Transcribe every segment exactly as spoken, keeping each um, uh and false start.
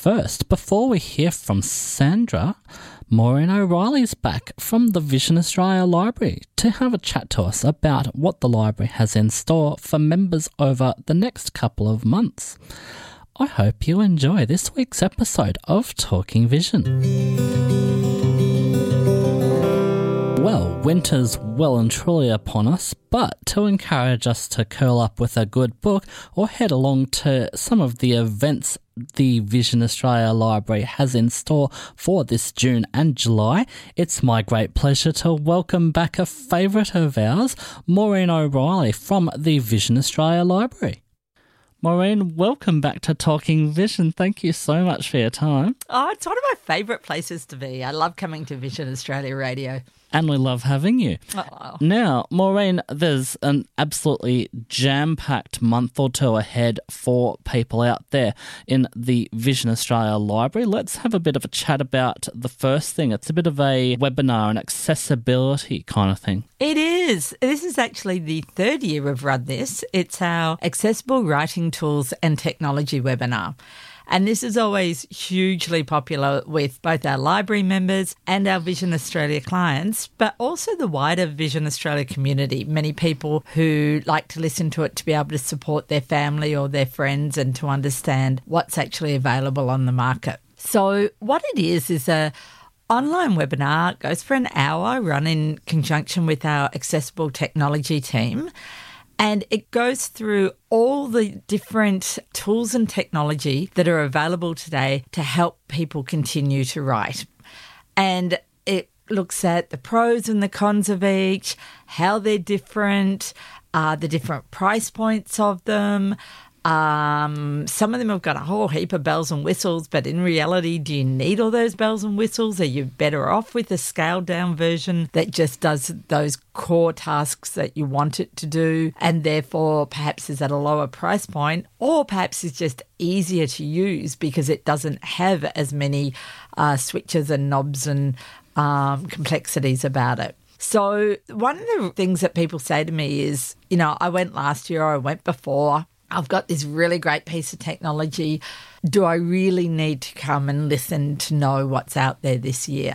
first, before we hear from Sandra, Maureen O'Reilly's back from the Vision Australia Library to have a chat to us about what the library has in store for members over the next couple of months. I hope you enjoy this week's episode of Talking Vision. Well, winter's well and truly upon us, but to encourage us to curl up with a good book or head along to some of the events the Vision Australia Library has in store for this June and July, it's my great pleasure to welcome back a favourite of ours, Maureen O'Reilly from the Vision Australia Library. Maureen, welcome back to Talking Vision. Thank you so much for your time. Oh, it's one of my favourite places to be. I love coming to Vision Australia Radio. And we love having you. Oh. Now, Maureen, there's an absolutely jam-packed month or two ahead for people out there in the Vision Australia Library. Let's have a bit of a chat about the first thing. It's a bit of a webinar, an accessibility kind of thing. It is. This is actually the third year we've run this. It's our Accessible Writing Tools and Technology webinar. And this is always hugely popular with both our library members and our Vision Australia clients, but also the wider Vision Australia community. Many people who like to listen to it to be able to support their family or their friends and to understand what's actually available on the market. So what it is is a online webinar. It goes for an hour, run in conjunction with our accessible technology team. And it goes through all the different tools and technology that are available today to help people continue to write. And it looks at the pros and the cons of each, how they're different, uh, the different price points of them. Um, some of them have got a whole heap of bells and whistles, but in reality, do you need all those bells and whistles? Are you better off with a scaled down version that just does those core tasks that you want it to do and therefore perhaps is at a lower price point, or perhaps is just easier to use because it doesn't have as many uh, switches and knobs and um, complexities about it? So one of the things that people say to me is, you know, I went last year or I went before. I've got this really great piece of technology. Do I really need to come and listen to know what's out there this year?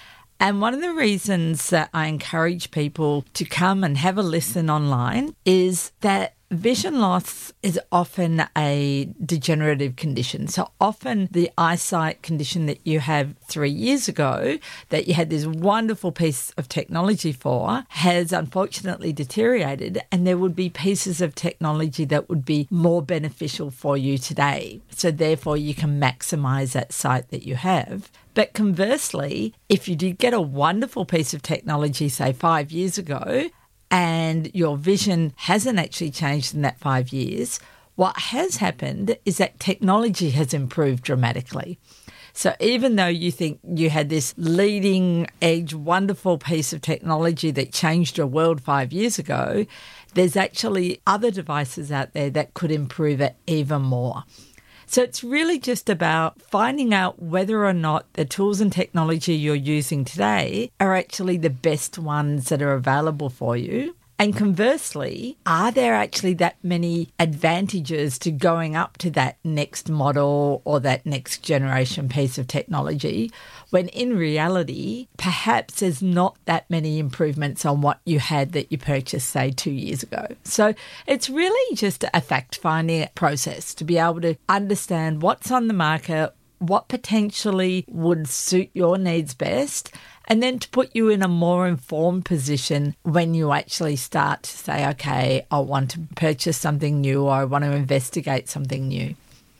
And one of the reasons that I encourage people to come and have a listen online is that vision loss is often a degenerative condition. So often the eyesight condition that you had three years ago that you had this wonderful piece of technology for has unfortunately deteriorated, and there would be pieces of technology that would be more beneficial for you today. So therefore you can maximise that sight that you have. But conversely, if you did get a wonderful piece of technology, say five years ago, and your vision hasn't actually changed in that five years, what has happened is that technology has improved dramatically. So even though you think you had this leading edge, wonderful piece of technology that changed your world five years ago, there's actually other devices out there that could improve it even more. So it's really just about finding out whether or not the tools and technology you're using today are actually the best ones that are available for you. And conversely, are there actually that many advantages to going up to that next model or that next generation piece of technology when in reality, perhaps there's not that many improvements on what you had that you purchased, say, two years ago. So it's really just a fact-finding process to be able to understand what's on the market, what potentially would suit your needs best, and then to put you in a more informed position when you actually start to say, okay, I want to purchase something new or I want to investigate something new.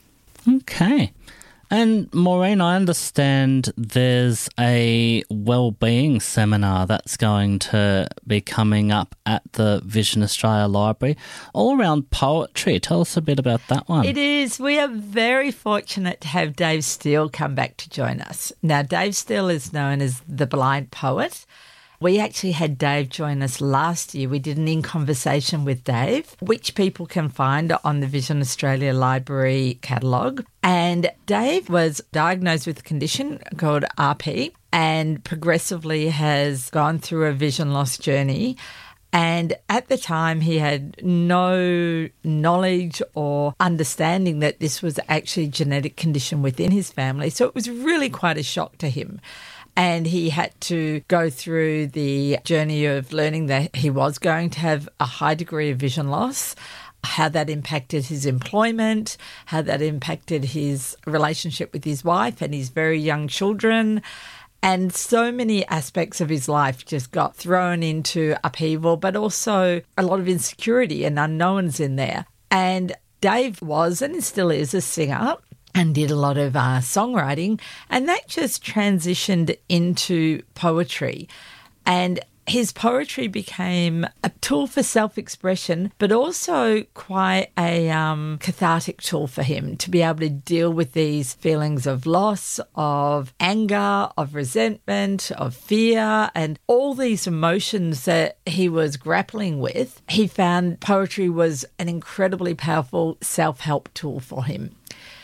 Okay. And Maureen, I understand there's a wellbeing seminar that's going to be coming up at the Vision Australia Library, all around poetry. Tell us a bit about that one. It is. We are very fortunate to have Dave Steele come back to join us. Now, Dave Steele is known as the Blind Poet. We actually had Dave join us last year. We did an In Conversation with Dave, which people can find on the Vision Australia Library catalogue. And Dave was diagnosed with a condition called R P and progressively has gone through a vision loss journey. And at the time, he had no knowledge or understanding that this was actually a genetic condition within his family. So it was really quite a shock to him. And he had to go through the journey of learning that he was going to have a high degree of vision loss, how that impacted his employment, how that impacted his relationship with his wife and his very young children. And so many aspects of his life just got thrown into upheaval, but also a lot of insecurity and unknowns in there. And Dave was, and still is, a singer and did a lot of uh, songwriting, and that just transitioned into poetry. And his poetry became a tool for self-expression, but also quite a um, cathartic tool for him to be able to deal with these feelings of loss, of anger, of resentment, of fear, and all these emotions that he was grappling with. He found poetry was an incredibly powerful self-help tool for him.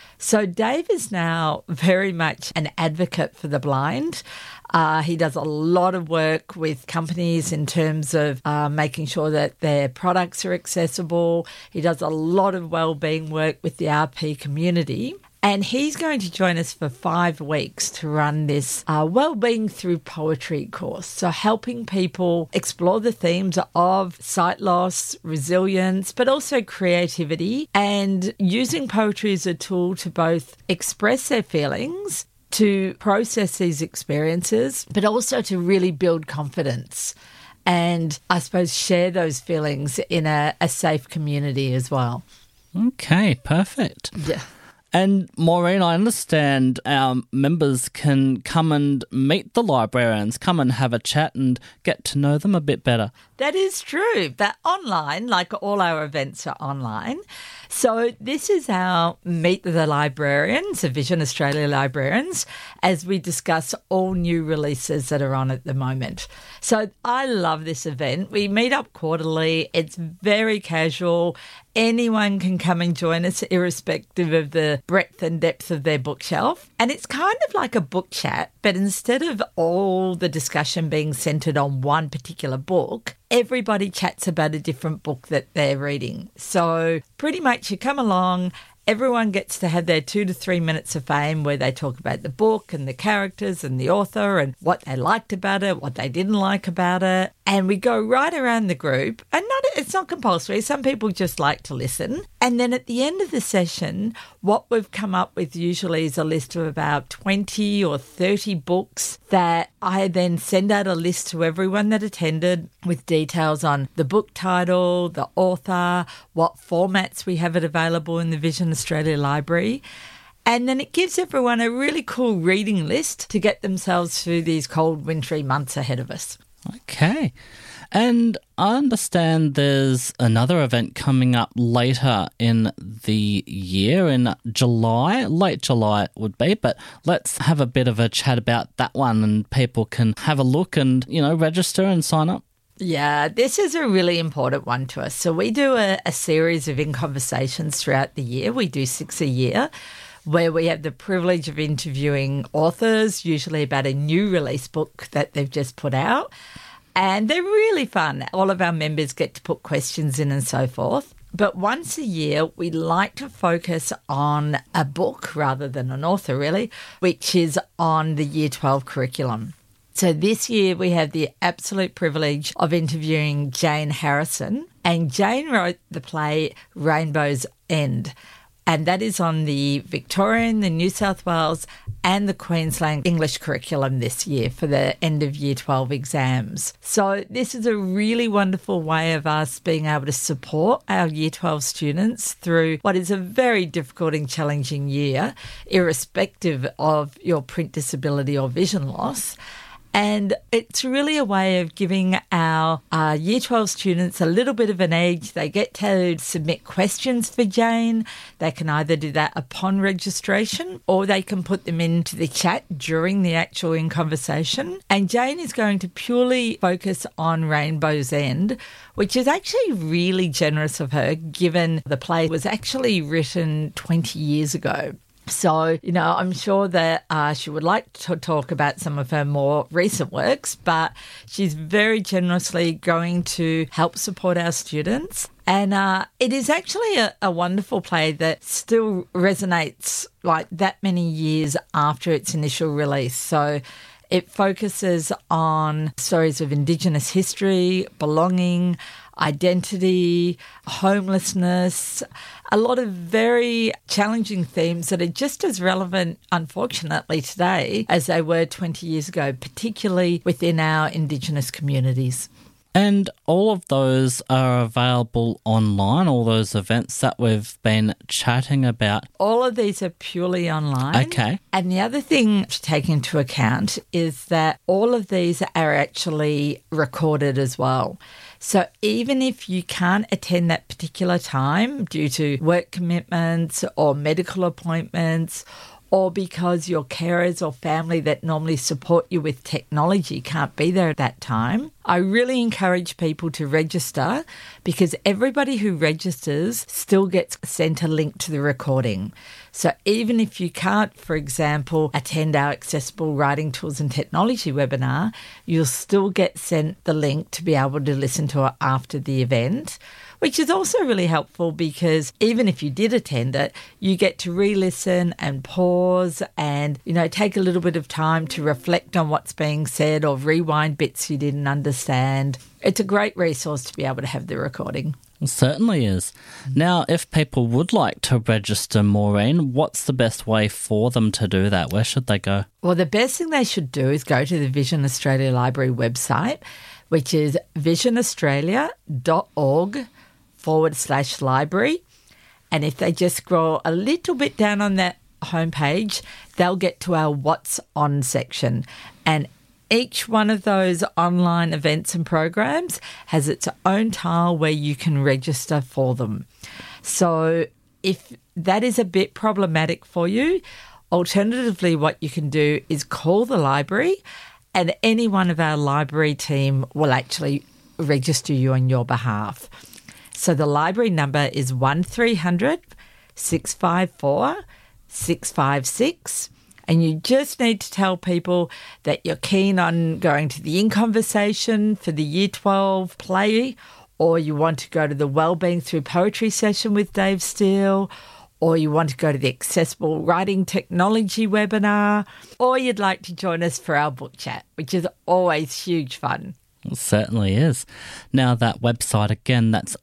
So Dave is now very much an advocate for the blind. Uh, he does a lot of work with companies in terms of uh, making sure that their products are accessible. He does a lot of wellbeing work with the R P community. And he's going to join us for five weeks to run this uh, Wellbeing Through Poetry course. So helping people explore the themes of sight loss, resilience, but also creativity, and using poetry as a tool to both express their feelings, to process these experiences, but also to really build confidence and, I suppose, share those feelings in a, a safe community as well. Okay, perfect. Yeah. And Maureen, I understand our members can come and meet the librarians, come and have a chat and get to know them a bit better. That is true, but online, like all our events are online. So this is our Meet the Librarians, the Vision Australia librarians, as we discuss all new releases that are on at the moment. So I love this event. We meet up quarterly. It's very casual. Anyone can come and join us irrespective of the breadth and depth of their bookshelf. And it's kind of like a book chat, but instead of all the discussion being centred on one particular book, everybody chats about a different book that they're reading. So pretty much you come along, everyone gets to have their two to three minutes of fame where they talk about the book and the characters and the author and what they liked about it, what they didn't like about it. And we go right around the group, and not it's not compulsory. Some people just like to listen. And then at the end of the session, what we've come up with usually is a list of about twenty or thirty books that I then send out a list to everyone that attended with details on the book title, the author, what formats we have it available in the Vision Australia Library. And then it gives everyone a really cool reading list to get themselves through these cold, wintry months ahead of us. Okay. And I understand there's another event coming up later in the year, in July, late July it would be, but let's have a bit of a chat about that one and people can have a look and, you know, register and sign up. Yeah, this is a really important one to us. So we do a, a series of In Conversations throughout the year. We do six a year, where we have the privilege of interviewing authors, usually about a new release book that they've just put out. And they're really fun. All of our members get to put questions in and so forth. But once a year, we like to focus on a book rather than an author, really, which is on the Year twelve curriculum. So this year we have the absolute privilege of interviewing Jane Harrison. And Jane wrote the play Rainbow's End. And that is on the Victorian, the New South Wales and the Queensland English curriculum this year for the end of Year twelve exams. So this is a really wonderful way of us being able to support our Year twelve students through what is a very difficult and challenging year, irrespective of your print disability or vision loss. And it's really a way of giving our uh, Year twelve students a little bit of an edge. They get to submit questions for Jane. They can either do that upon registration or they can put them into the chat during the actual In Conversation. And Jane is going to purely focus on Rainbow's End, which is actually really generous of her, given the play was actually written twenty years ago. So, you know, I'm sure that uh, she would like to talk about some of her more recent works, but she's very generously going to help support our students. And uh, it is actually a, a wonderful play that still resonates like that many years after its initial release. So it focuses on stories of Indigenous history, belonging, identity, homelessness, a lot of very challenging themes that are just as relevant, unfortunately, today as they were twenty years ago, particularly within our Indigenous communities. And all of those are available online, all those events that we've been chatting about? All of these are purely online. Okay. And the other thing to take into account is that all of these are actually recorded as well. So even if you can't attend that particular time due to work commitments or medical appointments, or because your carers or family that normally support you with technology can't be there at that time, I really encourage people to register, because everybody who registers still gets sent a link to the recording. So even if you can't, for example, attend our Accessible Writing Tools and Technology webinar, you'll still get sent the link to be able to listen to it after the event, which is also really helpful because even if you did attend it, you get to re-listen and pause and, you know, take a little bit of time to reflect on what's being said or rewind bits you didn't understand. It's a great resource to be able to have the recording. It certainly is. Now, if people would like to register, Maureen, what's the best way for them to do that? Where should they go? Well, the best thing they should do is go to the Vision Australia Library website, which is visionaustralia.org forward slash library. And if they just scroll a little bit down on that homepage, they'll get to our What's On section. And each one of those online events and programs has its own tile where you can register for them. So if that is a bit problematic for you, alternatively, what you can do is call the library and any one of our library team will actually register you on your behalf. So the library number is one three hundred, six five four, six five six. And you just need to tell people that you're keen on going to the In Conversation for the Year twelve play, or you want to go to the Wellbeing Through Poetry session with Dave Steele, or you want to go to the Accessible Writing Technology webinar, or you'd like to join us for our book chat, which is always huge fun. It certainly is. Now, that website again, that's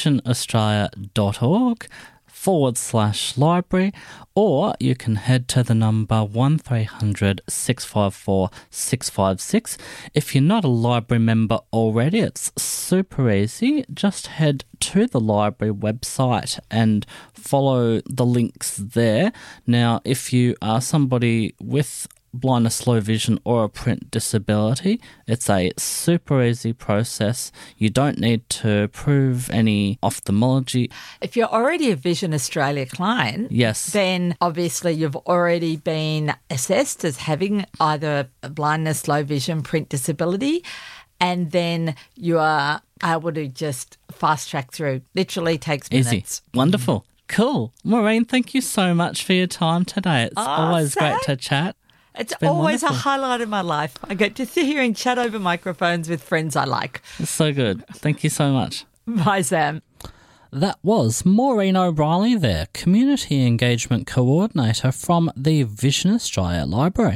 visionaustralia.org forward slash library, or you can head to the number one three hundred, six five four, six five six. If you're not a library member already, it's super easy. Just head to the library website and follow the links there. Now, if you are somebody with blindness, low vision or a print disability, it's a super easy process. You don't need to prove any ophthalmology. If you're already a Vision Australia client, yes, then obviously you've already been assessed as having either a blindness, low vision, print disability, and then you are able to just fast track through. Literally takes minutes. Easy. Wonderful. Cool. Maureen, thank you so much for your time today. It's oh, always Sam. great to chat. It's, it's always wonderful. a highlight of my life. I get to sit here and chat over microphones with friends I like. It's so good. Thank you so much. Bye, Sam. That was Maureen O'Reilly there, Community Engagement Coordinator from the Vision Australia Library.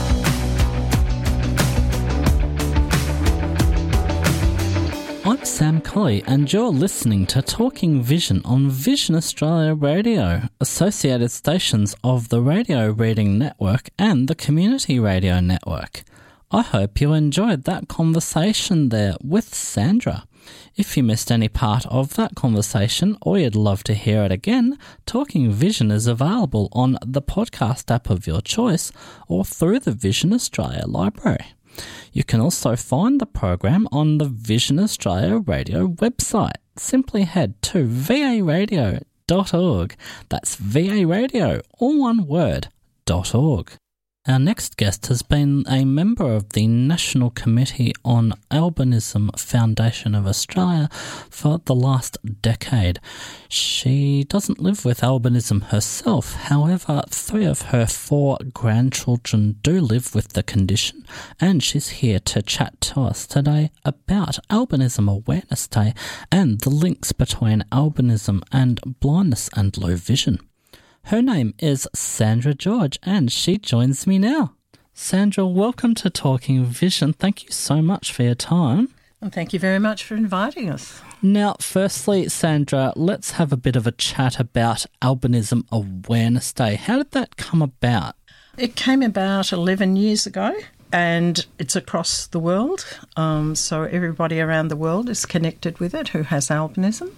I'm Sam Colley and you're listening to Talking Vision on Vision Australia Radio, associated stations of the Radio Reading Network and the Community Radio Network. I hope you enjoyed that conversation there with Sandra. If you missed any part of that conversation or you'd love to hear it again, Talking Vision is available on the podcast app of your choice or through the Vision Australia Library. You can also find the program on the Vision Australia Radio website. Simply head to v a radio dot org. That's V A Radio, all one word, dot org. Our next guest has been a member of the National Committee on Albinism Foundation of Australia for the last decade. She doesn't live with albinism herself, however, three of her four grandchildren do live with the condition, and she's here to chat to us today about Albinism Awareness Day and the links between albinism and blindness and low vision. Her name is Sandra George, and she joins me now. Sandra, welcome to Talking Vision. Thank you so much for your time. And thank you very much for inviting us. Now, firstly, Sandra, let's have a bit of a chat about Albinism Awareness Day. How did that come about? It came about eleven years ago, and it's across the world. Um, so everybody around the world is connected with it who has albinism.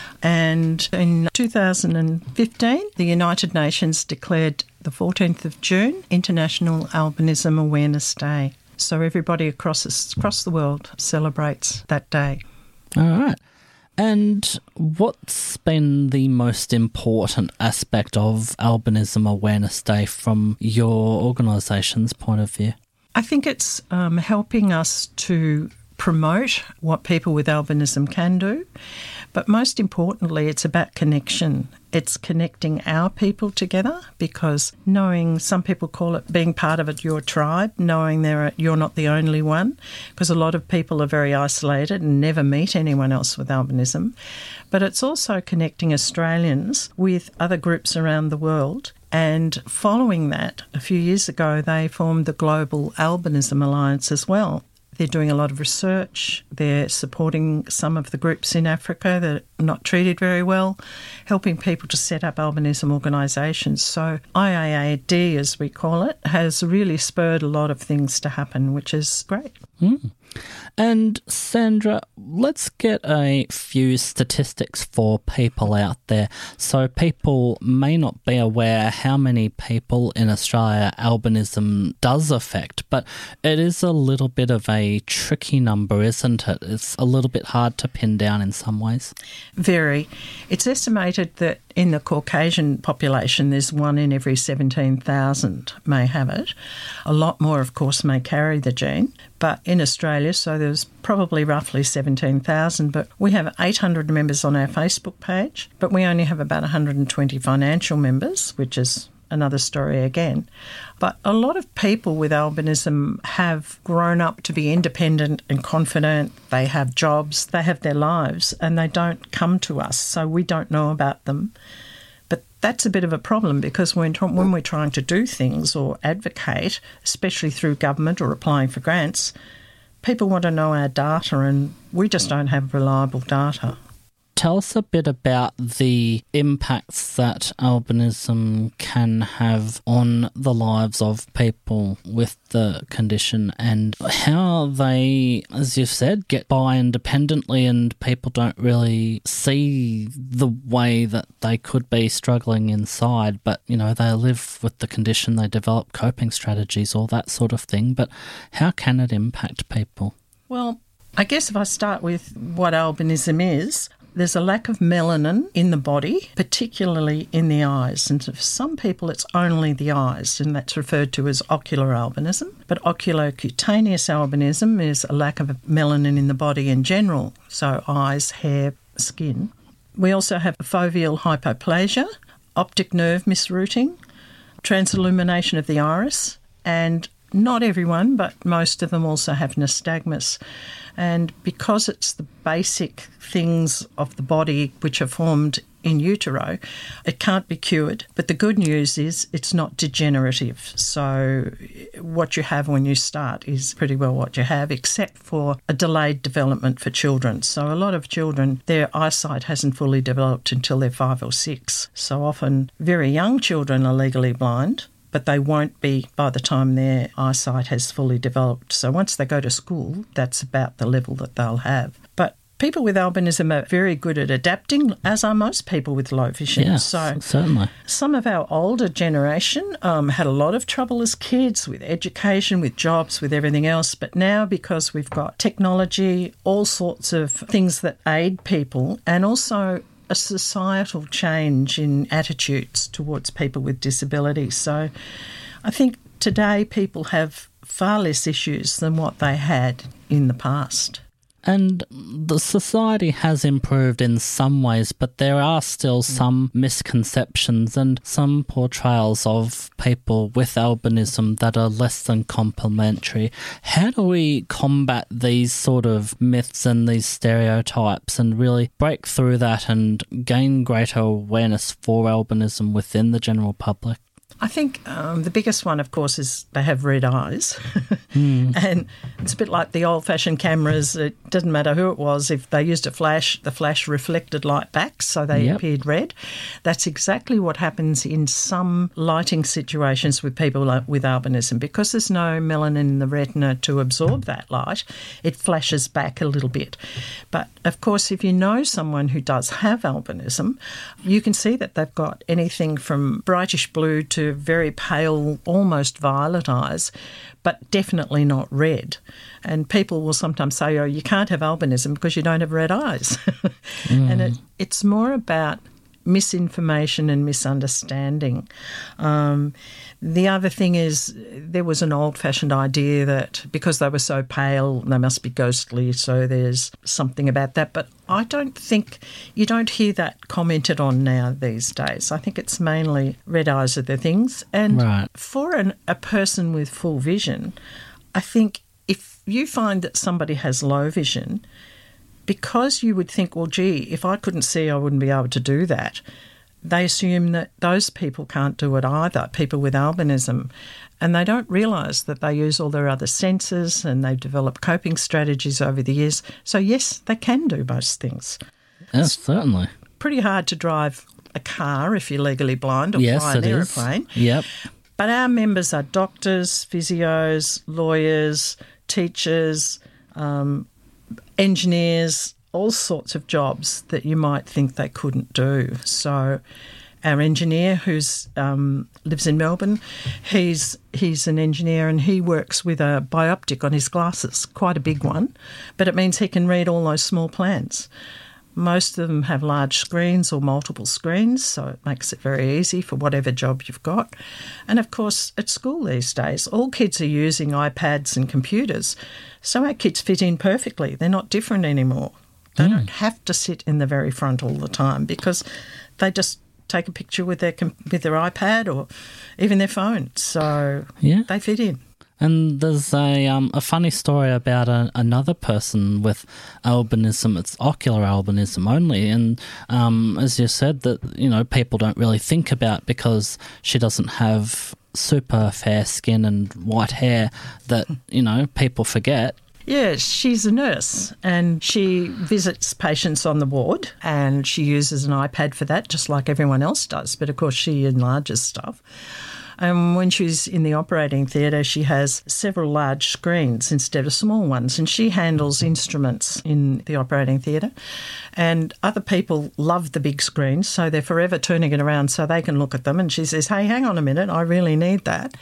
And in two thousand fifteen, the United Nations declared the fourteenth of June International Albinism Awareness Day. So everybody across across the world celebrates that day. All right. And what's been the most important aspect of Albinism Awareness Day from your organisation's point of view? I think it's um, helping us to promote what people with albinism can do, but most importantly, it's about connection. It's connecting our people together, because knowing, some people call it being part of it, your tribe, knowing there are, you're not the only one, because a lot of people are very isolated and never meet anyone else with albinism. But it's also connecting Australians with other groups around the world. And following that, a few years ago, they formed the Global Albinism Alliance as well. They're doing a lot of research. They're supporting some of the groups in Africa that are not treated very well, helping people to set up albinism organisations. So I A A D, as we call it, has really spurred a lot of things to happen, which is great. Mm. And Sandra, let's get a few statistics for people out there. So people may not be aware how many people in Australia albinism does affect, but it is a little bit of a tricky number, isn't it? It's a little bit hard to pin down in some ways. Very. It's estimated that in the Caucasian population, there's one in every seventeen thousand may have it. A lot more, of course, may carry the gene. But in Australia, so there's probably roughly seventeen thousand, but we have eight hundred members on our Facebook page, but we only have about one hundred twenty financial members, which is another story again. But a lot of people with albinism have grown up to be independent and confident. They have jobs, they have their lives, and they don't come to us, so we don't know about them. But that's a bit of a problem, because when, when we're trying to do things or advocate, especially through government or applying for grants, people want to know our data, and we just don't have reliable data. Tell us a bit about the impacts that albinism can have on the lives of people with the condition, and how they, as you've said, get by independently, and people don't really see the way that they could be struggling inside, but, you know, they live with the condition, they develop coping strategies, all that sort of thing. But how can it impact people? Well, I guess if I start with what albinism is, there's a lack of melanin in the body, particularly in the eyes. And for some people, it's only the eyes, and that's referred to as ocular albinism. But oculocutaneous albinism is a lack of melanin in the body in general, so eyes, hair, skin. We also have foveal hypoplasia, optic nerve misrouting, transillumination of the iris, and not everyone, but most of them also have nystagmus. And because it's the basic things of the body which are formed in utero, it can't be cured. But the good news is it's not degenerative. So what you have when you start is pretty well what you have, except for a delayed development for children. So a lot of children, their eyesight hasn't fully developed until they're five or six. So often very young children are legally blind, but they won't be by the time their eyesight has fully developed. So once they go to school, that's about the level that they'll have. But people with albinism are very good at adapting, as are most people with low vision. Yes, so certainly. Some of our older generation um, had a lot of trouble as kids with education, with jobs, with everything else. But now, because we've got technology, all sorts of things that aid people, and also a societal change in attitudes towards people with disabilities. So I think today people have far less issues than what they had in the past. And the society has improved in some ways, but there are still some misconceptions and some portrayals of people with albinism that are less than complimentary. How do we combat these sort of myths and these stereotypes and really break through that and gain greater awareness for albinism within the general public? I think um, the biggest one, of course, is they have red eyes. mm. And it's a bit like the old-fashioned cameras. It didn't matter who it was. If they used a flash, the flash reflected light back, so they yep. appeared red. That's exactly what happens in some lighting situations with people with albinism. Because there's no melanin in the retina to absorb that light, it flashes back a little bit. But, of course, if you know someone who does have albinism, you can see that they've got anything from brightish blue to very pale, almost violet eyes, but definitely not red. And people will sometimes say, oh, you can't have albinism because you don't have red eyes. mm. And it, it's more about misinformation and misunderstanding. Um, the other thing is there was an old-fashioned idea that because they were so pale, they must be ghostly, so there's something about that. But I don't think you don't hear that commented on now these days. I think it's mainly red eyes are the things. And right. for an, a person with full vision, I think if you find that somebody has low vision, because you would think, well, gee, if I couldn't see, I wouldn't be able to do that. They assume that those people can't do it either, people with albinism. And they don't realise that they use all their other senses and they've developed coping strategies over the years. So, yes, they can do most things. Yes, certainly. Pretty hard to drive a car if you're legally blind or yes, fly an it aeroplane. Is. Yep. But our members are doctors, physios, lawyers, teachers, um, engineers, all sorts of jobs that you might think they couldn't do. So our engineer who's um, lives in Melbourne, he's he's an engineer and he works with a bioptic on his glasses, quite a big one, but it means he can read all those small plans. Most of them have large screens or multiple screens, so it makes it very easy for whatever job you've got. And, of course, at school these days, all kids are using iPads and computers, so our kids fit in perfectly. They're not different anymore. They mm. don't have to sit in the very front all the time because they just take a picture with their with their iPad or even their phone, so yeah. they fit in. And there's a um, a funny story about a, another person with albinism. It's ocular albinism only, and um, as you said, that you know people don't really think about because she doesn't have super fair skin and white hair. That you know people forget. Yes, she's a nurse and she visits patients on the ward and she uses an iPad for that, just like everyone else does. But of course, she enlarges stuff. And when she's in the operating theatre, she has several large screens instead of small ones, and she handles instruments in the operating theatre. And other people love the big screens, so they're forever turning it around so they can look at them. And she says, hey, hang on a minute, I really need that.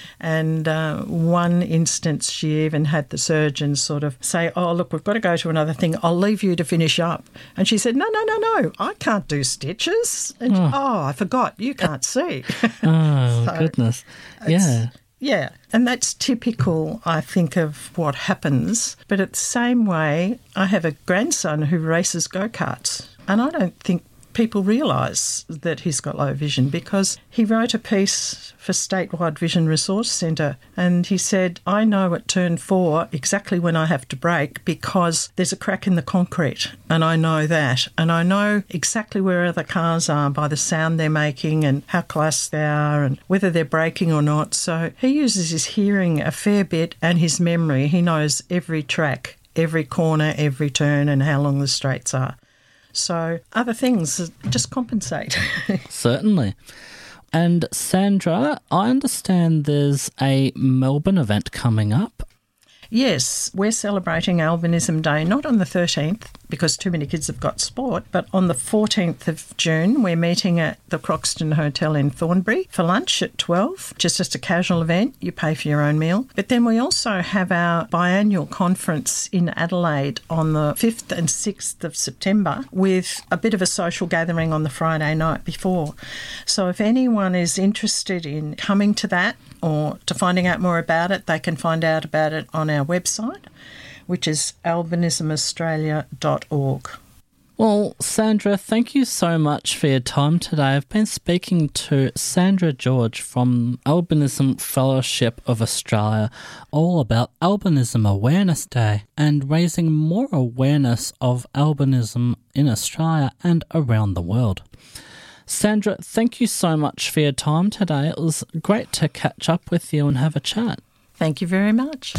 And uh, one instance, she even had the surgeon sort of say, oh, look, we've got to go to another thing. I'll leave you to finish up. And she said, no, no, no, no, I can't do stitches. And oh, oh I forgot, you can't see. Oh, so goodness. Yeah. Yeah, and that's typical, I think, of what happens. But at the same way, I have a grandson who races go-karts, and I don't think people realise that he's got low vision because he wrote a piece for Statewide Vision Resource Centre and he said, I know at turn four exactly when I have to brake because there's a crack in the concrete and I know that. And I know exactly where other cars are by the sound they're making and how close they are and whether they're braking or not. So he uses his hearing a fair bit and his memory. He knows every track, every corner, every turn and how long the straights are. So other things just compensate. Certainly. And Sandra, I understand there's a Melbourne event coming up. Yes, we're celebrating Albinism Day, not on the thirteenth because too many kids have got sport, but on the fourteenth of June we're meeting at the Croxton Hotel in Thornbury for lunch at twelve, which is just a casual event. You pay for your own meal. But then we also have our biannual conference in Adelaide on the fifth and sixth of September with a bit of a social gathering on the Friday night before. So if anyone is interested in coming to that, or to finding out more about it, they can find out about it on our website, which is albinism australia dot org. Well, Sandra, thank you so much for your time today. I've been speaking to Sandra George from Albinism Fellowship of Australia, all about Albinism Awareness Day and raising more awareness of albinism in Australia and around the world. Sandra, thank you so much for your time today. It was great to catch up with you and have a chat. Thank you very much.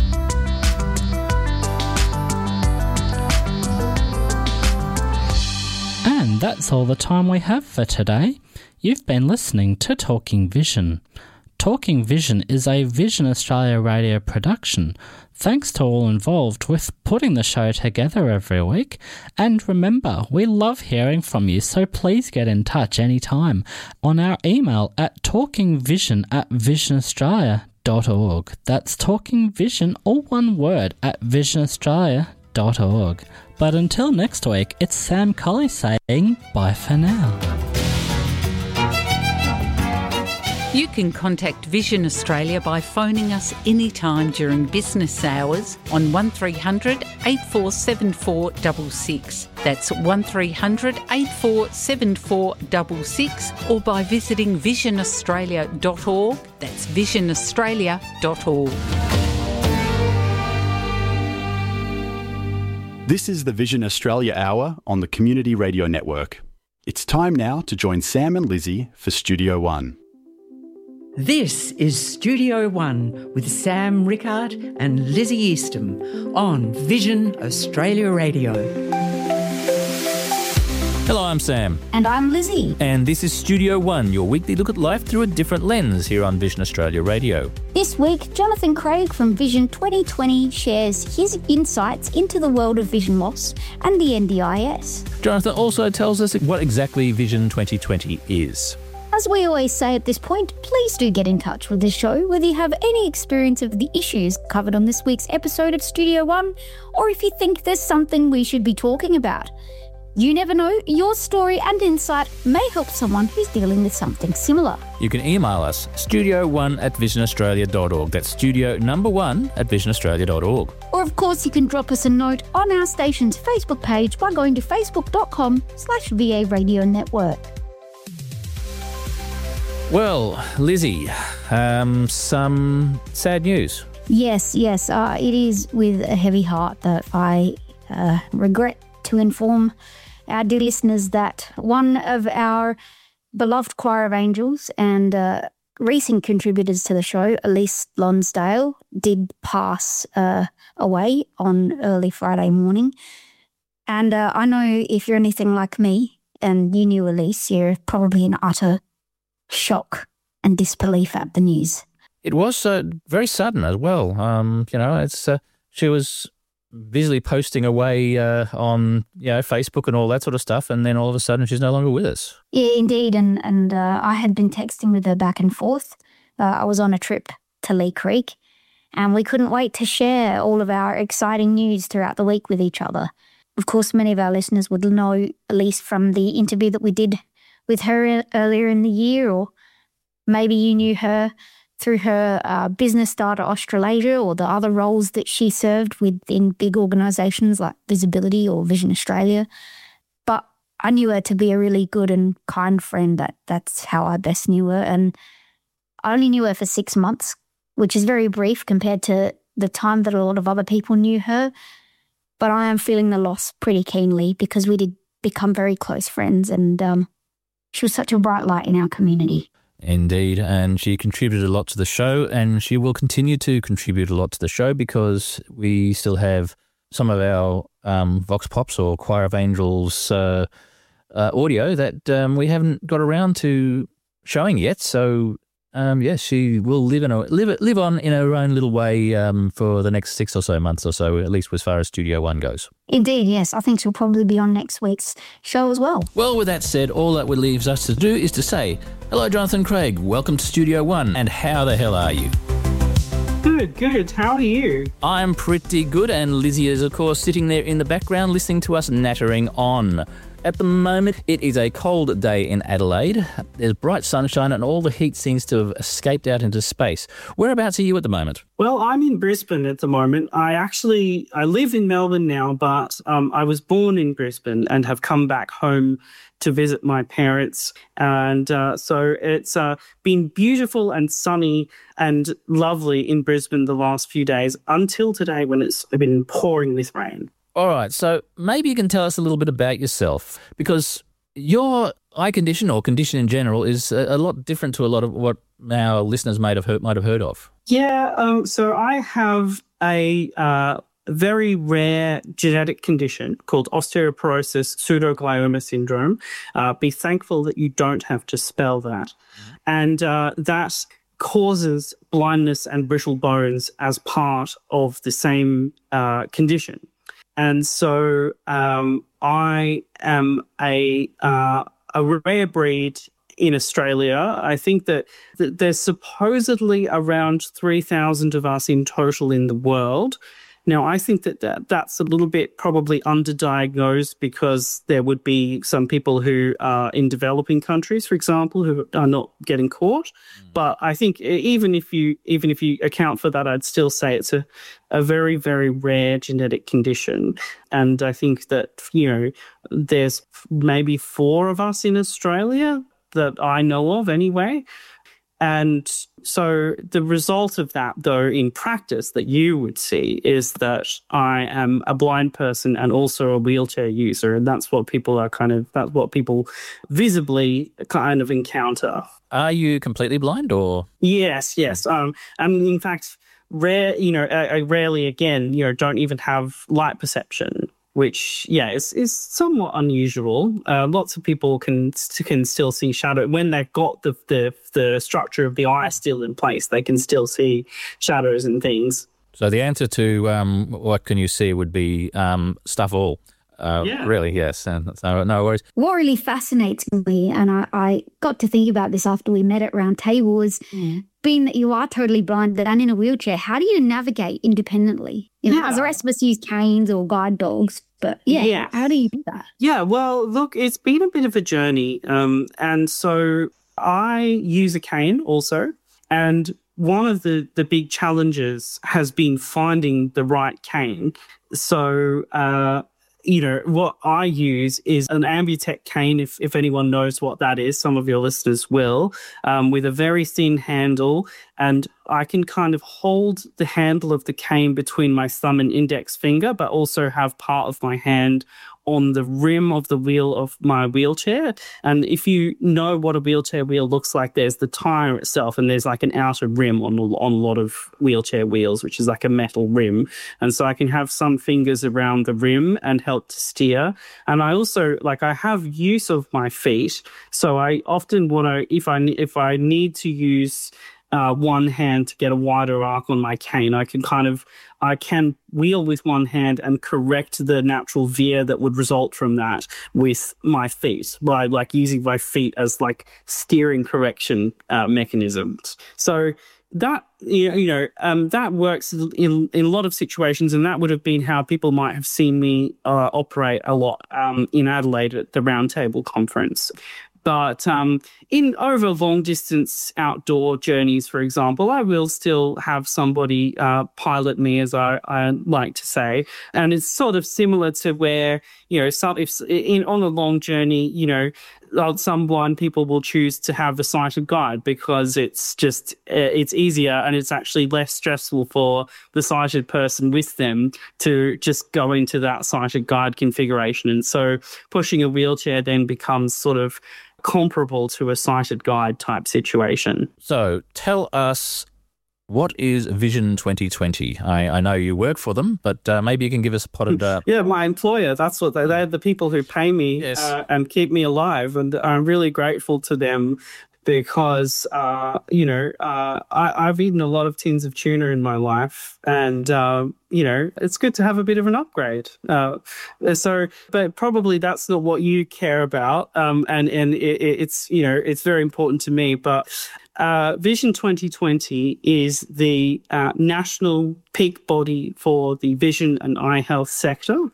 And that's all the time we have for today. You've been listening to Talking Vision. Talking Vision is a Vision Australia radio production. Thanks to all involved with putting the show together every week. And remember, we love hearing from you, so please get in touch anytime on our email at talkingvision at visionaustralia dot org. That's talkingvision, all one word, at visionaustralia dot org. But until next week, it's Sam Colley saying bye for now. You can contact Vision Australia by phoning us anytime during business hours on one three hundred, eight four seven four six six. That's one three hundred, eight four seven four six six, or by visiting vision australia dot org. That's vision australia dot org. This is the Vision Australia Hour on the Community Radio Network. It's time now to join Sam and Lizzie for Studio One. This is Studio One with Sam Rickard and Lizzie Eastham on Vision Australia Radio. Hello, I'm Sam. And I'm Lizzie. And this is Studio One, your weekly look at life through a different lens here on Vision Australia Radio. This week, Jonathan Craig from Vision twenty twenty shares his insights into the world of vision loss and the N D I S. Jonathan also tells us what exactly Vision twenty twenty is. As we always say at this point, please do get in touch with the show whether you have any experience of the issues covered on this week's episode of Studio One, or if you think there's something we should be talking about. You never know, your story and insight may help someone who's dealing with something similar. You can email us, studio one at vision australia dot org. That's studio number one at vision australia dot org. Or of course you can drop us a note on our station's Facebook page by going to facebook.com slash VA Radio Network. Well, Lizzie, um, some sad news. Yes, yes, uh, it is with a heavy heart that I uh, regret to inform our dear listeners that one of our beloved Choir of Angels and uh, recent contributors to the show, Elise Lonsdale, did pass uh, away on early Friday morning. And uh, I know if you're anything like me and you knew Elise, you're probably in utter shock and disbelief at the news. It was uh, very sudden as well. Um, you know, it's uh, she was busily posting away uh, on you know Facebook and all that sort of stuff, and then all of a sudden she's no longer with us. Yeah, indeed, and and uh, I had been texting with her back and forth. Uh, I was on a trip to Lee Creek, and we couldn't wait to share all of our exciting news throughout the week with each other. Of course, many of our listeners would know Elise from the interview that we did with her earlier in the year, or maybe you knew her through her uh, business start at Australasia or the other roles that she served within big organisations like Visibility or Vision Australia. But I knew her to be a really good and kind friend. That That's how I best knew her. And I only knew her for six months, which is very brief compared to the time that a lot of other people knew her. But I am feeling the loss pretty keenly because we did become very close friends, and um, she was such a bright light in our community. Indeed, and she contributed a lot to the show, and she will continue to contribute a lot to the show because we still have some of our um, Vox Pops or Choir of Angels uh, uh, audio that um, we haven't got around to showing yet. So, um, yes, she will live in a, live live on in her own little way um, for the next six or so months or so, at least as far as Studio One goes. Indeed, yes. I think she'll probably be on next week's show as well. Well, with that said, all that leaves us to do is to say, hello, Jonathan Craig. Welcome to Studio One. And how the hell are you? Good, good. How are you? I'm pretty good, and Lizzie is, of course, sitting there in the background listening to us nattering on. At the moment, it is a cold day in Adelaide. There's bright sunshine and all the heat seems to have escaped out into space. Whereabouts are you at the moment? Well, I'm in Brisbane at the moment. I actually, I live in Melbourne now, but um, I was born in Brisbane and have come back home to visit my parents. And uh, so it's uh, been beautiful and sunny and lovely in Brisbane the last few days until today when it's been pouring with rain. All right, so maybe you can tell us a little bit about yourself, because your eye condition or condition in general is a, a lot different to a lot of what our listeners might have heard, might have heard of. Yeah, um, so I have a uh, very rare genetic condition called osteoporosis pseudoglioma syndrome. Uh, be thankful that you don't have to spell that. Mm-hmm. And uh, that causes blindness and brittle bones as part of the same uh, condition. And so um, I am a uh, a rare breed in Australia. I think that, that there's supposedly around three thousand of us in total in the world. Now, I think that, that that's a little bit probably underdiagnosed because there would be some people who are in developing countries, for example, who are not getting caught. Mm. But I think even if you even if you account for that, I'd still say it's a, a very, very rare genetic condition. And I think that, you know, there's maybe four of us in Australia that I know of anyway. And so the result of that, though, in practice that you would see is that I am a blind person and also a wheelchair user. And that's what people are kind of, that's what people visibly kind of encounter. Are you completely blind or? Yes, yes. Um, and in fact, rare, you know, I, I rarely again, you know, don't even have light perception, which, yeah, is, is somewhat unusual. Uh, lots of people can can still see shadow. When they've got the, the the structure of the eye still in place, they can still see shadows and things. So the answer to um, what can you see would be um, stuff all. Uh, yeah. Really, yes. And so no worries. What really fascinates me, and I, I got to think about this after we met at Round Table, was mm. being that you are totally blind and in a wheelchair, how do you navigate independently? You know, yeah. as the rest of us use canes or guide dogs, but yeah, yeah, how do you do that? Yeah, well, look, it's been a bit of a journey. Um, and so I use a cane also. And one of the, the big challenges has been finding the right cane. So, uh, you know, what I use is an Ambutech cane, if, if anyone knows what that is. Some of your listeners will, um, with a very thin handle. And I can kind of hold the handle of the cane between my thumb and index finger, but also have part of my hand on the rim of the wheel of my wheelchair. And if you know what a wheelchair wheel looks like, there's the tire itself and there's like an outer rim on, on a lot of wheelchair wheels, which is like a metal rim. And so I can have some fingers around the rim and help to steer. And I also, like, I have use of my feet. So I often want to, if I, if I need to use Uh, one hand to get a wider arc on my cane, I can kind of, I can wheel with one hand and correct the natural veer that would result from that with my feet, by like using my feet as like steering correction uh, mechanisms. So that, you know, um, that works in, in a lot of situations, and that would have been how people might have seen me uh, operate a lot um, in Adelaide at the Round Table Conference. But um, in over long distance outdoor journeys, for example, I will still have somebody uh, pilot me, as I, I like to say. And it's sort of similar to where, you know, some, if in on a long journey, you know, some blind people will choose to have the sighted guide because it's just, it's easier and it's actually less stressful for the sighted person with them to just go into that sighted guide configuration. And so pushing a wheelchair then becomes sort of comparable to a sighted guide type situation. So tell us, what is Vision twenty twenty? I, I know you work for them, but uh, maybe you can give us a potted... Uh... Yeah, my employer, that's what they, they're the people who pay me yes. uh, and keep me alive. And I'm really grateful to them because, uh, you know, uh, I, I've eaten a lot of tins of tuna in my life and, uh, you know, it's good to have a bit of an upgrade. Uh, so, but probably that's not what you care about. Um, and, and it, it's, you know, it's very important to me, but uh, Vision twenty twenty is the uh, national peak body for the vision and eye health sector.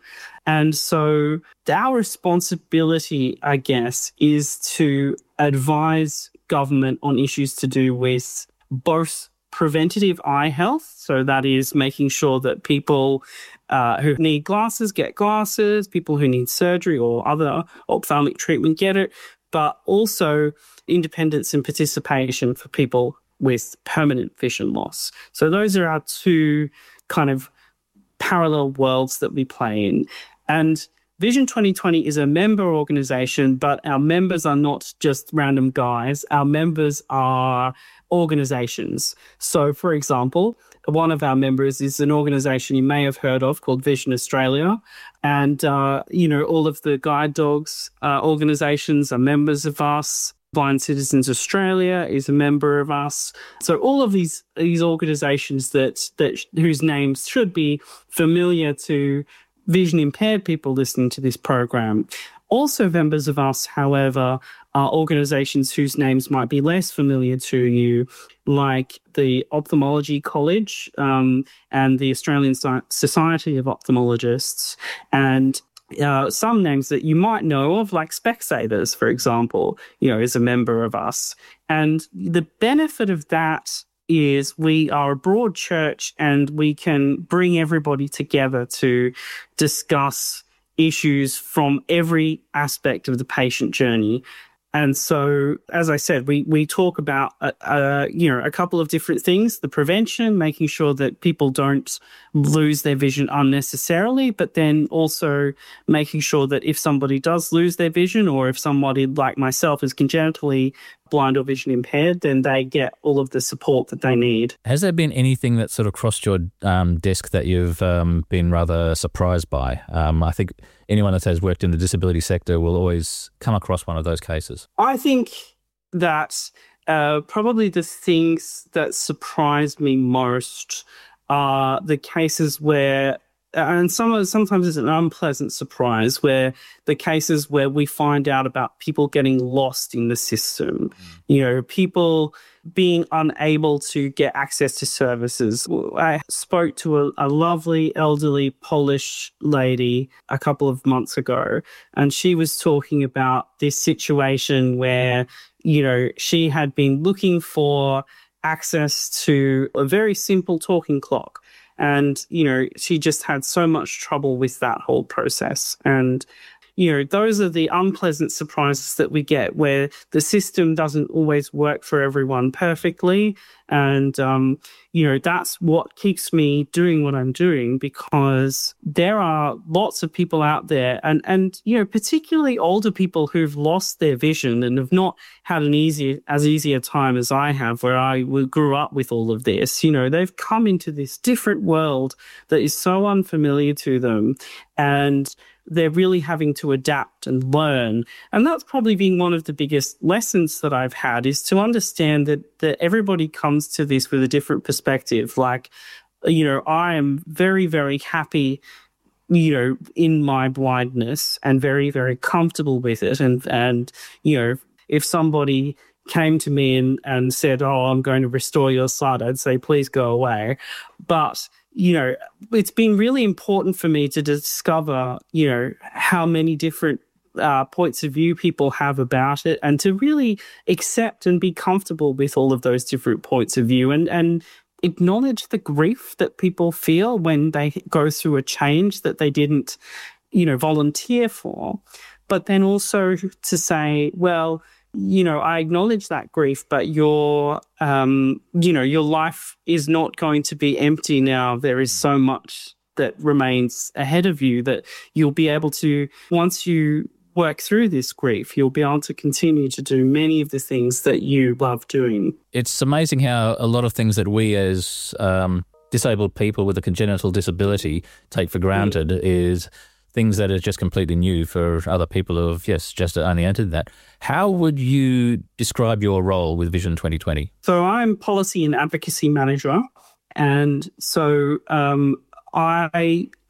And so our responsibility, I guess, is to advise government on issues to do with both preventative eye health, so that is making sure that people uh, who need glasses get glasses, people who need surgery or other ophthalmic treatment get it, but also independence and participation for people with permanent vision loss. So those are our two kind of parallel worlds that we play in. And Vision twenty twenty is a member organisation, but our members are not just random guys. Our members are organisations. So, for example, one of our members is an organisation you may have heard of called Vision Australia. And, uh, you know, all of the guide dogs uh, organisations are members of us. Blind Citizens Australia is a member of us. So all of these these organisations that that whose names should be familiar to vision impaired people listening to this program. Also members of us, however, are organisations whose names might be less familiar to you, like the Ophthalmology College um, and the Australian Society of Ophthalmologists, and uh, some names that you might know of, like Specsavers, for example, you know, is a member of us. And the benefit of that is we are a broad church and we can bring everybody together to discuss issues from every aspect of the patient journey. And so, as I said, we we talk about, uh, uh, you know, a couple of different things, the prevention, making sure that people don't lose their vision unnecessarily, but then also making sure that if somebody does lose their vision, or if somebody like myself is congenitally blind or vision impaired, then they get all of the support that they need. Has there been anything that sort of crossed your um, desk that you've um, been rather surprised by? Um, I think anyone that has worked in the disability sector will always come across one of those cases. I think that uh, probably the things that surprised me most are the cases where, and some sometimes it's an unpleasant surprise, where the cases where we find out about people getting lost in the system, mm. you know, people being unable to get access to services. I spoke to a, a lovely elderly Polish lady a couple of months ago, and she was talking about this situation where, you know, she had been looking for access to a very simple talking clock. And, you know, she just had so much trouble with that whole process. And, you know, those are the unpleasant surprises that we get, where the system doesn't always work for everyone perfectly. And, um, you know, that's what keeps me doing what I'm doing, because there are lots of people out there and, and, you know, particularly older people who've lost their vision and have not had an easy, as easy a time as I have, where I grew up with all of this. You know, they've come into this different world that is so unfamiliar to them, and they're really having to adapt and learn. And that's probably been one of the biggest lessons that I've had, is to understand that, that everybody comes to this with a different perspective. Like, you know, I am very, very happy, you know, in my blindness, and very, very comfortable with it. And, and you know, if somebody came to me and, and said, oh, I'm going to restore your sight, I'd say, please go away. But you know, it's been really important for me to discover, you know, how many different uh, points of view people have about it, and to really accept and be comfortable with all of those different points of view, and, and acknowledge the grief that people feel when they go through a change that they didn't, you know, volunteer for. But then also to say, well, you know, I acknowledge that grief, but your, um, you know, your life is not going to be empty now. There is so much that remains ahead of you that you'll be able to, once you work through this grief, you'll be able to continue to do many of the things that you love doing. It's amazing how a lot of things that we as um, disabled people with a congenital disability take for granted mm. is things that are just completely new for other people who have, yes, just only entered that. How would you describe your role with Vision twenty twenty? So I'm Policy and Advocacy Manager. And so um, I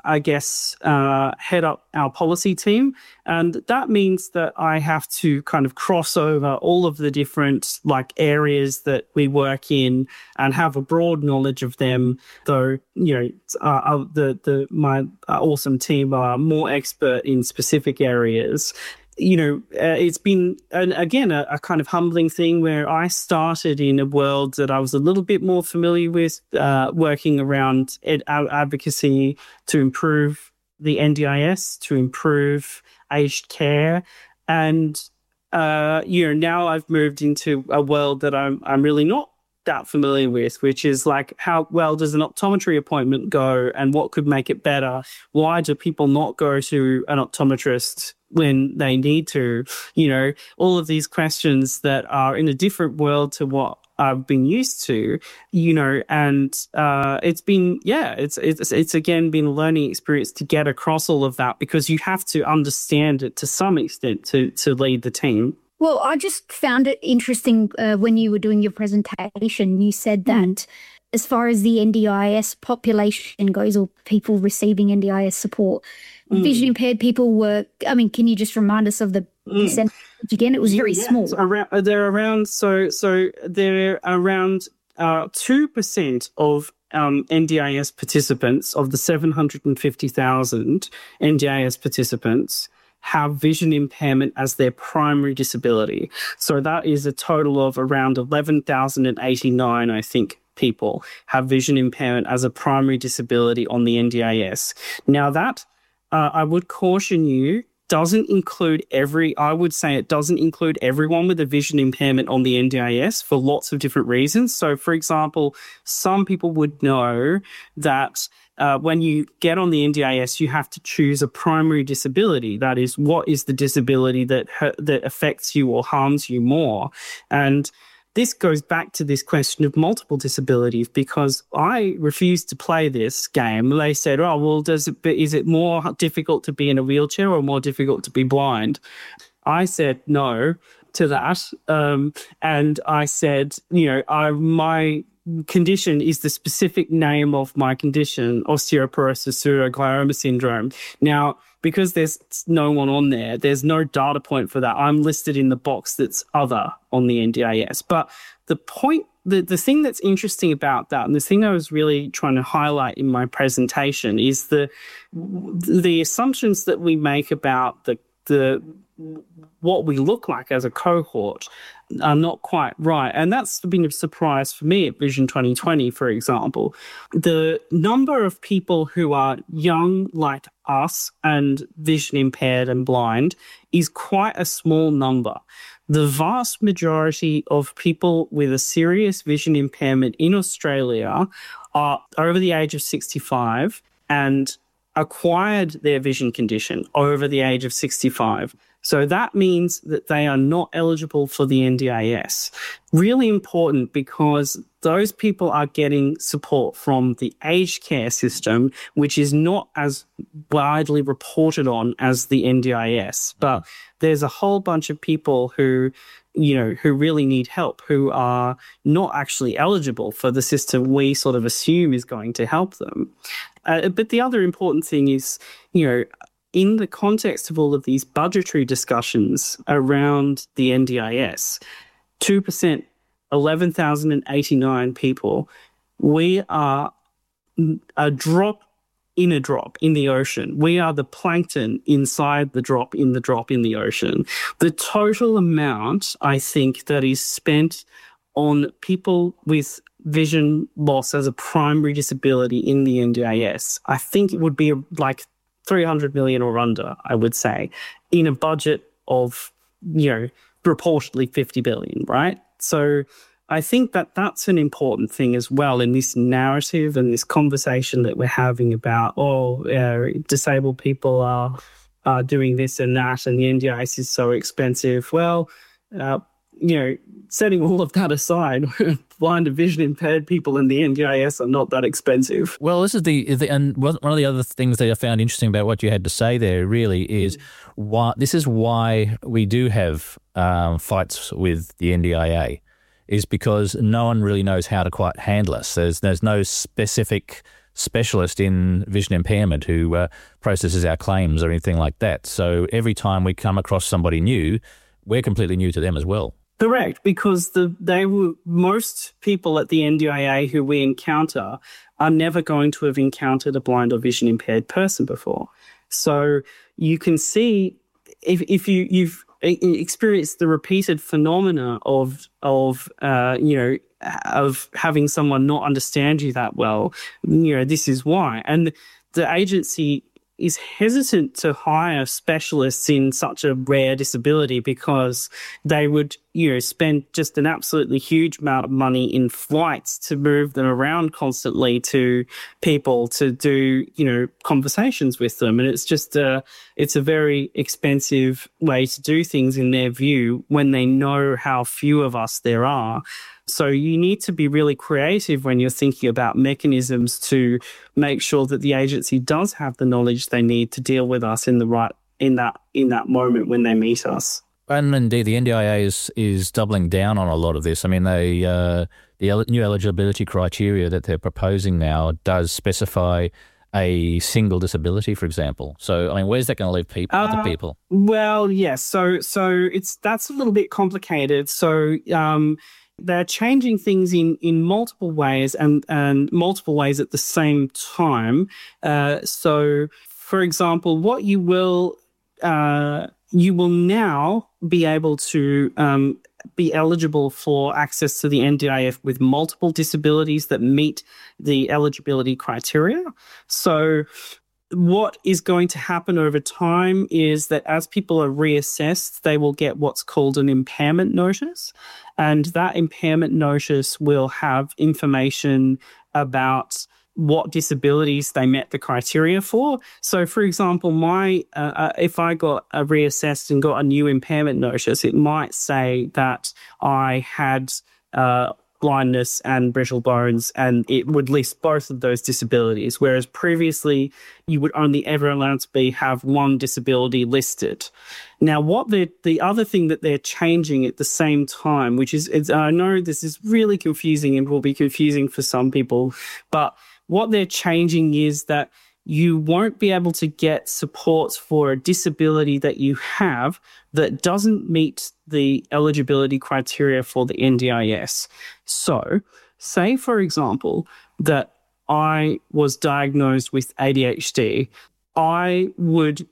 I guess, uh, head up our policy team. And that means that I have to kind of cross over all of the different like areas that we work in and have a broad knowledge of them. Though, you know, uh, the, the, my awesome team are more expert in specific areas. You know, uh, it's been, an, again, a, a kind of humbling thing where I started in a world that I was a little bit more familiar with, uh, working around ed- advocacy to improve the N D I S, to improve aged care. And, uh, you know, now I've moved into a world that I'm, I'm really not that familiar with, which is like, how well does an optometry appointment go and what could make it better? Why do people not go to an optometrist when they need to? You know, all of these questions that are in a different world to what I've been used to, you know, and uh, it's been, yeah, it's, it's, it's again been a learning experience to get across all of that, because you have to understand it to some extent to, to lead the team. Well, I just found it interesting uh, when you were doing your presentation, you said that mm. as far as the N D I S population goes, or people receiving N D I S support, mm. vision impaired people were, I mean, can you just remind us of the mm. percentage again? It was very yeah, small. Around, they're around, so, so they're around uh, two percent of um, N D I S participants, of the seven hundred fifty thousand N D I S participants, have vision impairment as their primary disability. So that is a total of around eleven thousand eighty-nine, I think, people have vision impairment as a primary disability on the N D I S. Now that, uh, I would caution you, doesn't include every, I would say it doesn't include everyone with a vision impairment on the N D I S for lots of different reasons. So, for example, some people would know that Uh, when you get on the N D I S, you have to choose a primary disability. That is, what is the disability that that affects you or harms you more? And this goes back to this question of multiple disabilities, because I refused to play this game. They said, oh, well, does it, is it more difficult to be in a wheelchair or more difficult to be blind? I said no to that. Um, and I said, you know, I my condition is the specific name of my condition, osteoporosis pseudoglioma syndrome. Now, because there's no one on there, there's no data point for that. I'm listed in the box that's other on the N D I S. But the point, the, the thing that's interesting about that, and the thing I was really trying to highlight in my presentation, is the the assumptions that we make about the the what we look like as a cohort are not quite right. And that's been a surprise for me at Vision twenty twenty, for example. The number of people who are young like us and vision impaired and blind is quite a small number. The vast majority of people with a serious vision impairment in Australia are over the age of sixty-five and acquired their vision condition over the age of sixty-five. So that means that they are not eligible for the N D I S. Really important, because those people are getting support from the aged care system, which is not as widely reported on as the N D I S. But there's a whole bunch of people who, you know, who really need help, who are not actually eligible for the system we sort of assume is going to help them. Uh, but the other important thing is, you know, in the context of all of these budgetary discussions around the N D I S, two percent, eleven thousand eighty-nine people, we are a drop in a drop in the ocean. We are the plankton inside the drop in the drop in the ocean. The total amount, I think, that is spent on people with vision loss as a primary disability in the N D I S, I think it would be like three hundred million or under, I would say, in a budget of, you know, reportedly fifty billion, right? So I think that that's an important thing as well in this narrative and this conversation that we're having about, oh, uh, disabled people are, are doing this and that, and the N D I S is so expensive. Well, uh, you know, setting all of that aside, blind and vision impaired people in the N D I S are not that expensive. Well, this is the, the and one of the other things that I found interesting about what you had to say there really is why this is why we do have um, fights with the N D I A, is because no one really knows how to quite handle us. There's there's no specific specialist in vision impairment who uh, processes our claims or anything like that. So every time we come across somebody new, we're completely new to them as well. Correct, because the they were most people at the N D I A who we encounter are never going to have encountered a blind or vision impaired person before. So you can see if if you you've experienced the repeated phenomena of of uh, you know of having someone not understand you that well, you know this is why. And the agency is hesitant to hire specialists in such a rare disability because they would, you know, spend just an absolutely huge amount of money in flights to move them around constantly to people to do, you know, conversations with them. And it's just a, it's a very expensive way to do things in their view when they know how few of us there are. So you need to be really creative when you're thinking about mechanisms to make sure that the agency does have the knowledge they need to deal with us in the right in that in that moment when they meet us. And indeed, the N D I A is is doubling down on a lot of this. I mean, they uh, the el- new eligibility criteria that they're proposing now does specify a single disability, for example. So, I mean, where's that going to leave people, uh, other people? Well, yes. So, so it's that's a little bit complicated. So. Um, They're changing things in, in multiple ways and, and multiple ways at the same time. Uh, so, for example, what you will uh, you will now be able to um, be eligible for access to the N D I A with multiple disabilities that meet the eligibility criteria. So, what is going to happen over time is that as people are reassessed, they will get what's called an impairment notice. And that impairment notice will have information about what disabilities they met the criteria for. So, for example, my uh, if I got uh, reassessed and got a new impairment notice, it might say that I had uh, blindness and brittle bones, and it would list both of those disabilities, whereas previously you would only ever allowed to be have one disability listed. Now, what the the other thing that they're changing at the same time, which is, is I know this is really confusing and will be confusing for some people, but what they're changing is that you won't be able to get support for a disability that you have that doesn't meet the eligibility criteria for the N D I S. So, say, for example, that I was diagnosed with A D H D, I would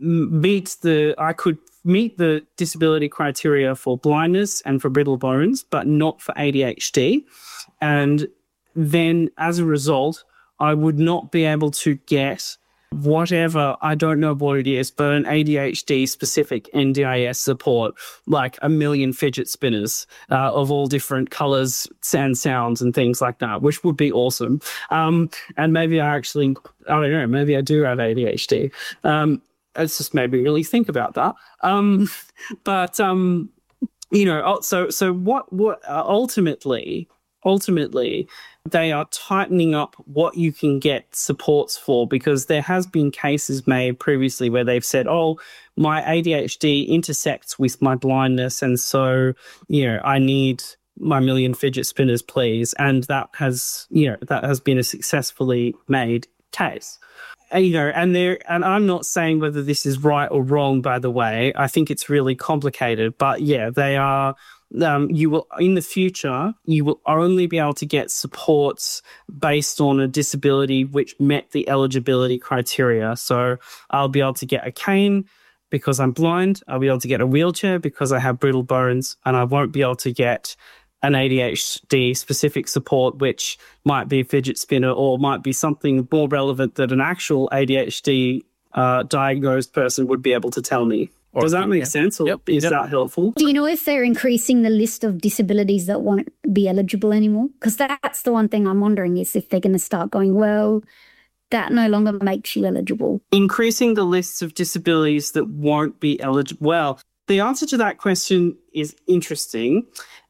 meet the, I could meet the disability criteria for blindness and for brittle bones, but not for A D H D. And then as a result, I would not be able to get whatever, I don't know what it is, but an A D H D specific N D I S support, like a million fidget spinners uh, of all different colors and sounds and things like that, which would be awesome. Um, and maybe I actually, I don't know, maybe I do have A D H D. Um, it's just made me really think about that. Um, but, um, you know, so so what, what uh, ultimately, ultimately, they are tightening up what you can get supports for, because there has been cases made previously where they've said, oh, my A D H D intersects with my blindness, and so, you know, I need my million fidget spinners, please. And that has, you know, that has been a successfully made case. And, you know, and there, and I'm not saying whether this is right or wrong, by the way. I think it's really complicated, but yeah, they are. Um, you will, in the future, you will only be able to get supports based on a disability which met the eligibility criteria. So I'll be able to get a cane because I'm blind. I'll be able to get a wheelchair because I have brittle bones, and I won't be able to get an A D H D specific support, which might be a fidget spinner or might be something more relevant that an actual A D H D uh, diagnosed person would be able to tell me. Or Does that make yeah. sense, or yep. is yep. that helpful? Do you know if they're increasing the list of disabilities that won't be eligible anymore? Because that's the one thing I'm wondering, is if they're going to start going, well, that no longer makes you eligible. Increasing the lists of disabilities that won't be eligible. Well, the answer to that question is interesting.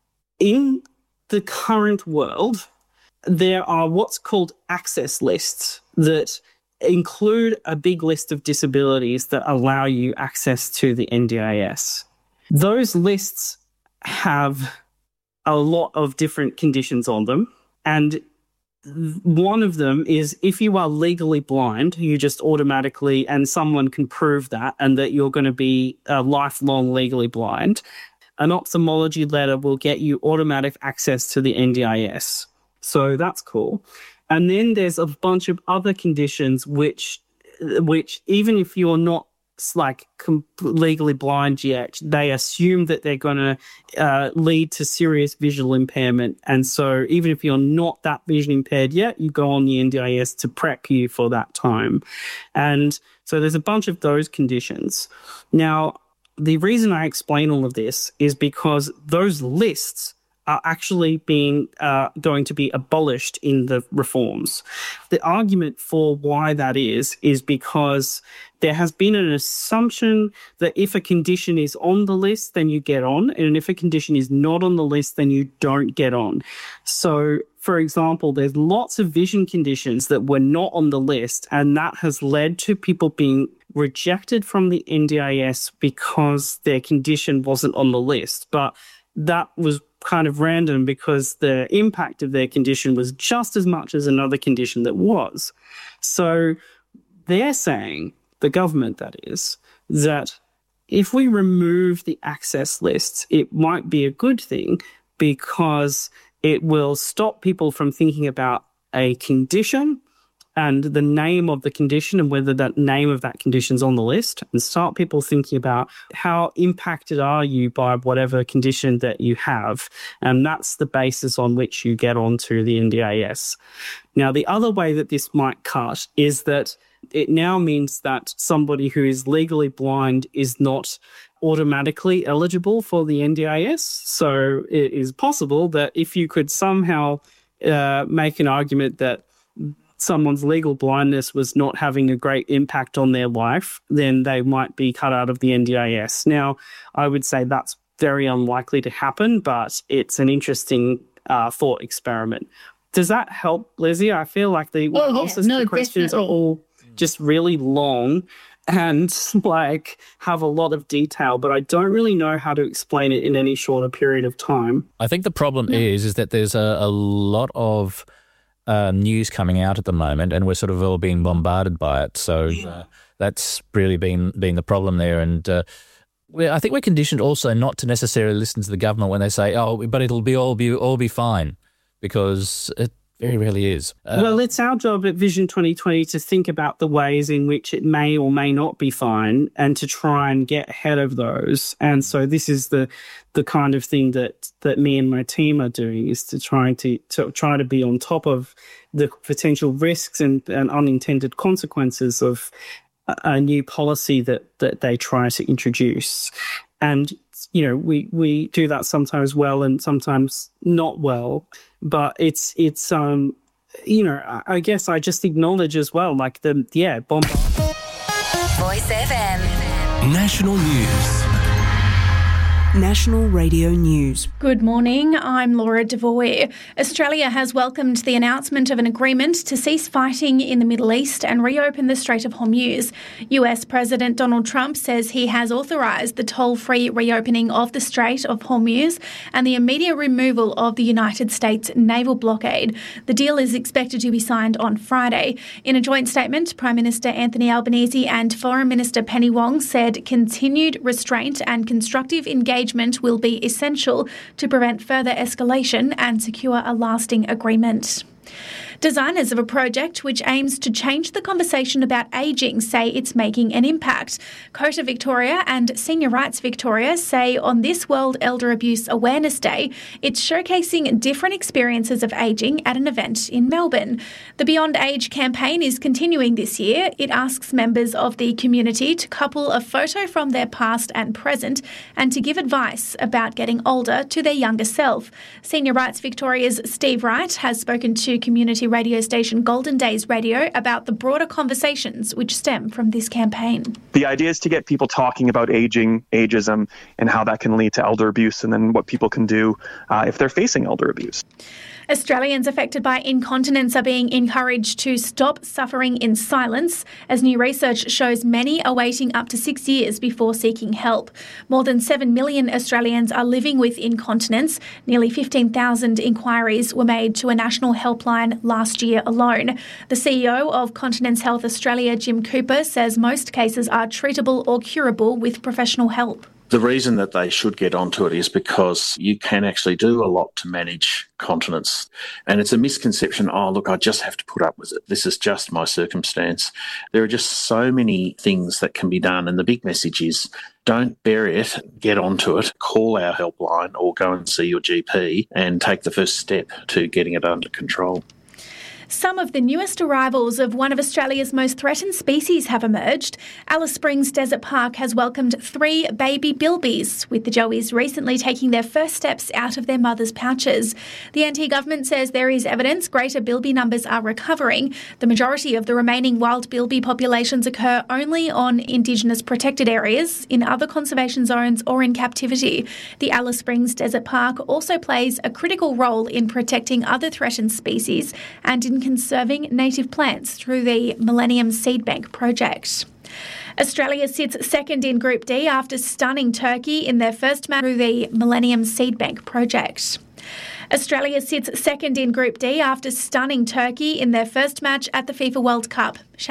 In the current world, there are what's called access lists that include a big list of disabilities that allow you access to the N D I S. Those lists have a lot of different conditions on them, and one of them is if you are legally blind, you just automatically, and someone can prove that, and that you're going to be uh, lifelong legally blind, an ophthalmology letter will get you automatic access to the N D I S. So that's cool. And then there's a bunch of other conditions which, which even if you're not like legally blind yet, they assume that they're going to uh, lead to serious visual impairment. And so even if you're not that vision impaired yet, you go on the N D I S to prep you for that time. And so there's a bunch of those conditions. Now, the reason I explain all of this is because those lists are actually being uh, going to be abolished in the reforms. The argument for why that is, is because there has been an assumption that if a condition is on the list, then you get on, and if a condition is not on the list, then you don't get on. So, for example, there's lots of vision conditions that were not on the list, and that has led to people being rejected from the N D I S because their condition wasn't on the list. But that was kind of random because the impact of their condition was just as much as another condition that was. So they're saying, the government that is, that if we remove the access lists, it might be a good thing because it will stop people from thinking about a condition and the name of the condition and whether that name of that condition is on the list, and start people thinking about how impacted are you by whatever condition that you have. And that's the basis on which you get onto the N D I S. Now, the other way that this might cut is that it now means that somebody who is legally blind is not automatically eligible for the N D I S. So it is possible that if you could somehow uh, make an argument that someone's legal blindness was not having a great impact on their life, then they might be cut out of the N D I S. Now, I would say that's very unlikely to happen, but it's an interesting uh, thought experiment. Does that help, Lizzie? I feel like the oh, yeah. answers no, to the questions definitely. are all just really long and like have a lot of detail, but I don't really know how to explain it in any shorter period of time. I think the problem Yeah. is is that there's a, a lot of uh, news coming out at the moment, and we're sort of all being bombarded by it. So uh, that's really been been the problem there. And uh, we, I think we're conditioned also not to necessarily listen to the government when they say, "Oh, but it'll be all be all be fine," because it very rarely is. Uh, well, it's our job at Vision twenty twenty to think about the ways in which it may or may not be fine and to try and get ahead of those. And so this is the the kind of thing that, that me and my team are doing, is to try to, to try to be on top of the potential risks and, and unintended consequences of a, a new policy that, that they try to introduce. And, you know, we, we do that sometimes well and sometimes not well. But it's, it's um, you know, I, I guess I just acknowledge as well, like the, yeah, bomb. Voice F M. National News. National Radio News. Good morning, I'm Laura Devoy. Australia has welcomed the announcement of an agreement to cease fighting in the Middle East and reopen the Strait of Hormuz. U S President Donald Trump says he has authorised the toll-free reopening of the Strait of Hormuz and the immediate removal of the United States naval blockade. The deal is expected to be signed on Friday. In a joint statement, Prime Minister Anthony Albanese and Foreign Minister Penny Wong said continued restraint and constructive engagement will be essential to prevent further escalation and secure a lasting agreement. Designers of a project which aims to change the conversation about ageing say it's making an impact. COTA Victoria and Senior Rights Victoria say on this World Elder Abuse Awareness Day, it's showcasing different experiences of ageing at an event in Melbourne. The Beyond Age campaign is continuing this year. It asks members of the community to couple a photo from their past and present and to give advice about getting older to their younger self. Senior Rights Victoria's Steve Wright has spoken to community radio station Golden Days Radio about the broader conversations which stem from this campaign. The idea is to get people talking about aging, ageism, and how that can lead to elder abuse, and then what people can do uh, if they're facing elder abuse. Australians affected by incontinence are being encouraged to stop suffering in silence, as new research shows many are waiting up to six years before seeking help. More than seven million Australians are living with incontinence. Nearly fifteen thousand inquiries were made to a national helpline last year alone. The C E O of Continence Health Australia, Jim Cooper, says most cases are treatable or curable with professional help. The reason that they should get onto it is because you can actually do a lot to manage continence. And it's a misconception, oh, look, I just have to put up with it. This is just my circumstance. There are just so many things that can be done. And the big message is don't bury it, get onto it, call our helpline or go and see your G P and take the first step to getting it under control. Some of the newest arrivals of one of Australia's most threatened species have emerged. Alice Springs Desert Park has welcomed three baby bilbies, with the joeys recently taking their first steps out of their mother's pouches. The N T government says there is evidence greater bilby numbers are recovering. The majority of the remaining wild bilby populations occur only on Indigenous protected areas, in other conservation zones or in captivity. The Alice Springs Desert Park also plays a critical role in protecting other threatened species and in conserving native plants through the Millennium Seed Bank project. Australia sits second in Group D after stunning Turkey in their first match through the Millennium Seed Bank project. Australia sits second in Group D after stunning Turkey in their first match at the FIFA World Cup.